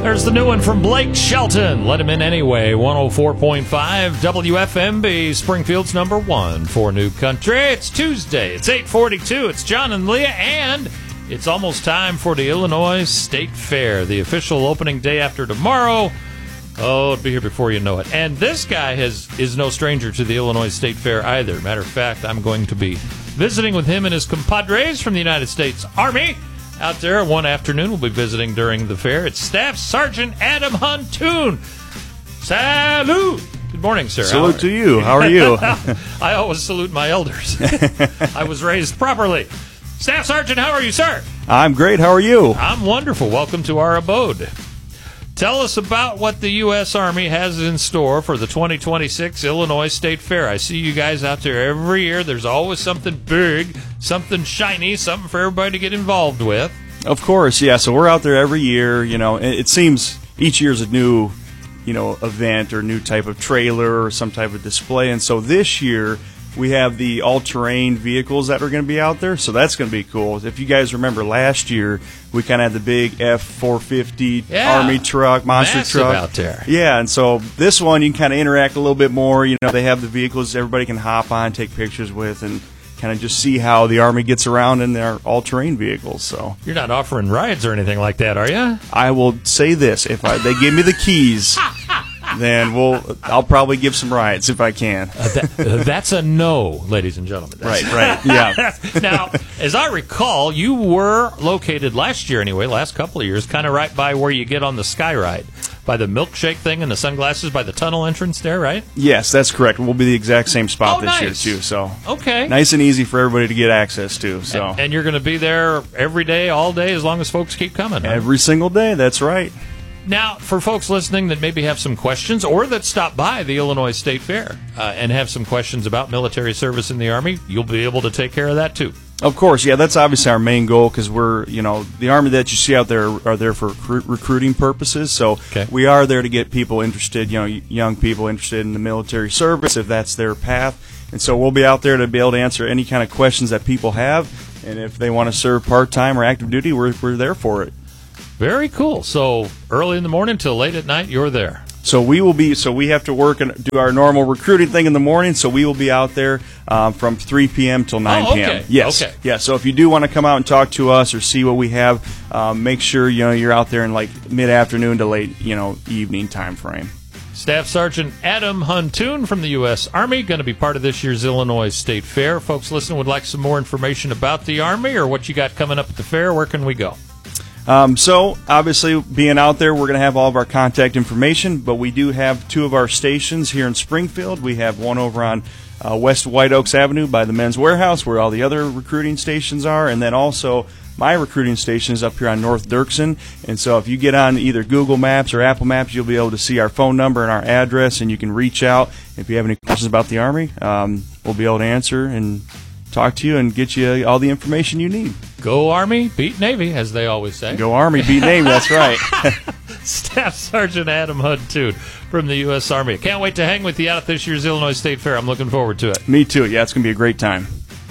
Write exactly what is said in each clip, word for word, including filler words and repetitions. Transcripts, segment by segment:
There's the new one from Blake Shelton. Let him in anyway. one oh four point five W F M B, Springfield's number one for New Country. It's Tuesday. It's eight forty-two. It's John and Leah, and it's almost time for the Illinois State Fair, the official opening day after tomorrow. Oh, it'll be here before you know it. And this guy has is no stranger to the Illinois State Fair either. Matter of fact, I'm going to be visiting with him and his compadres from the United States Army. Out there one afternoon, we'll be visiting during the fair. It's Staff Sergeant Adam Huntoon. Salute! Good morning, sir. Salute to you. How are you? I always salute my elders. I was raised properly. Staff Sergeant, how are you, sir? I'm great. How are you? I'm wonderful. Welcome to our abode. Tell us about what the U S Army has in store for the twenty twenty-six Illinois State Fair. I see you guys out there every year. There's always something big, something shiny, something for everybody to get involved with. Of course, yeah. So we're out there every year. You know, it seems each year's a new, you know, event or new type of trailer or some type of display. And so this year we have the all-terrain vehicles that are going to be out there, so that's going to be cool. If you guys remember last year, we kind of had the big F four fifty yeah, Army truck, monster massive truck out there. Yeah, and so this one you can kind of interact a little bit more. You know, they have the vehicles everybody can hop on, take pictures with, and kind of just see how the Army gets around in their all-terrain vehicles. So you're not offering rides or anything like that, are you? I will say this: if I, they give me the keys, then we'll I'll probably give some rides if I can. Uh, that, uh, that's a no, ladies and gentlemen. That's right, right, yeah. Now, as I recall, you were located last year anyway, last couple of years, kind of right by where you get on the Sky Ride, by the milkshake thing and the sunglasses by the tunnel entrance there, right? Yes, that's correct. We'll be the exact same spot oh, this nice. year too. So okay, nice and easy for everybody to get access to. So and, and you're going to be there every day, all day, as long as folks keep coming. Huh? Every single day. That's right. Now, for folks listening that maybe have some questions or that stop by the Illinois State Fair uh, and have some questions about military service in the Army, you'll be able to take care of that too. Of course, yeah, that's obviously our main goal because we're, you know, the Army that you see out there are there for recru- recruiting purposes. So okay. we are there to get people interested, you know, young people interested in the military service if that's their path. And so we'll be out there to be able to answer any kind of questions that people have. And if they want to serve part-time or active duty, we're we're there for it. Very cool. So early in the morning till late at night, you're there. So we will be. So we have to work and do our normal recruiting thing in the morning. So we will be out there um, from three p.m. till nine oh, p.m. Okay. Yes. Okay. Yeah. So if you do want to come out and talk to us or see what we have, um, make sure you know you're out there in like mid-afternoon to late, you know, evening time frame. Staff Sergeant Adam Huntoon from the U S Army, going to be part of this year's Illinois State Fair. Folks listening would like some more information about the Army or what you got coming up at the fair. Where can we go? Um, so, obviously, being out there, we're going to have all of our contact information, but we do have two of our stations here in Springfield. We have one over on uh, West White Oaks Avenue by the Men's Warehouse, where all the other recruiting stations are, and then also my recruiting station is up here on North Dirksen. And so if you get on either Google Maps or Apple Maps, you'll be able to see our phone number and our address, and you can reach out. If you have any questions about the Army, um, we'll be able to answer and talk to you and get you all the information you need. Go Army, beat Navy, as they always say. Go Army, beat Navy, that's right. Staff Sergeant Adam Huntoon from the U S Army. Can't wait to hang with you out at this year's Illinois State Fair. I'm looking forward to it. Me too. Yeah, it's going to be a great time.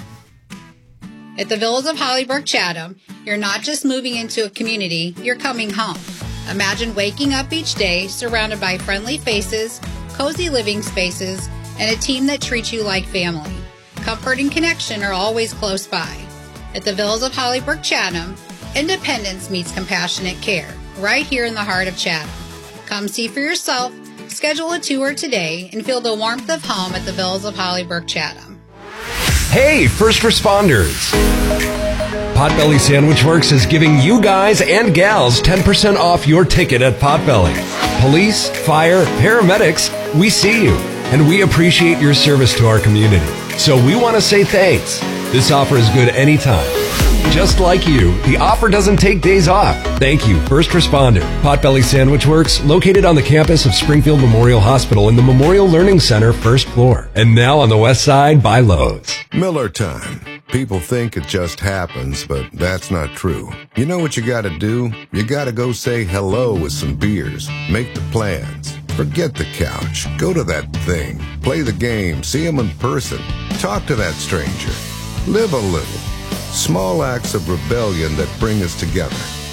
At the Villas of Hollybrook Chatham, you're not just moving into a community, you're coming home. Imagine waking up each day surrounded by friendly faces, cozy living spaces, and a team that treats you like family. Comfort and connection are always close by. At the Villas of Hollybrook Chatham, independence meets compassionate care, right here in the heart of Chatham. Come see for yourself, schedule a tour today, and feel the warmth of home at the Villas of Hollybrook Chatham. Hey, first responders! Potbelly Sandwich Works is giving you guys and gals ten percent off your ticket at Potbelly. Police, fire, paramedics, we see you, and we appreciate your service to our community. So we want to say thanks. This offer is good anytime. Just like you, the offer doesn't take days off. Thank you, first responder. Potbelly Sandwich Works, located on the campus of Springfield Memorial Hospital in the Memorial Learning Center, first floor. And now on the west side by Lowe's. Miller time. People think it just happens, but that's not true. You know what you gotta do? You gotta go say hello with some beers. Make the plans. Forget the couch. Go to that thing. Play the game. See them in person. Talk to that stranger. Live a little. Small acts of rebellion that bring us together.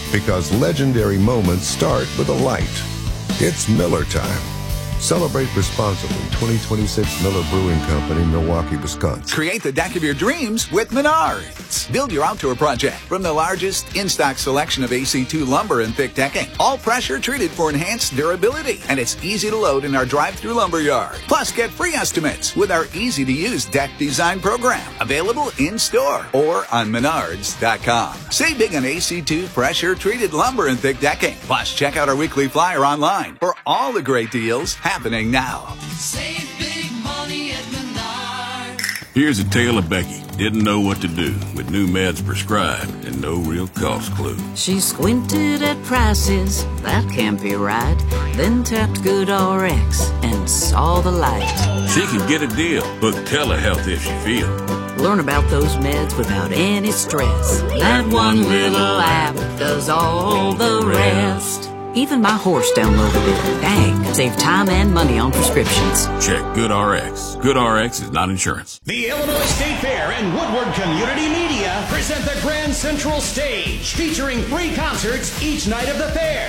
Because legendary moments start with a light. It's Miller time. Celebrate responsibly. twenty twenty-six Miller Brewing Company, Milwaukee, Wisconsin. Create the deck of your dreams with Menards. Build your outdoor project from the largest in-stock selection of A C two lumber and thick decking. All pressure treated for enhanced durability. And it's easy to load in our drive-through lumber yard. Plus, get free estimates with our easy-to-use deck design program. Available in-store or on menards dot com. Save big on A C two pressure-treated lumber and thick decking. Plus, check out our weekly flyer online for all the great deals happening now. Save big money at Menards. Here's a tale of Becky. Didn't know what to do with new meds prescribed and no real cost clue. She squinted at prices, that can't be right. Then tapped GoodRx and saw the light. She could get a deal. Book telehealth if she feels. Learn about those meds without any stress. That one little app does all the rest. Even my horse downloaded it. Dang, save time and money on prescriptions. Check GoodRx. GoodRx is not insurance. The Illinois State Fair and Woodward Community Media present the Grand Central Stage, featuring three concerts each night of the fair.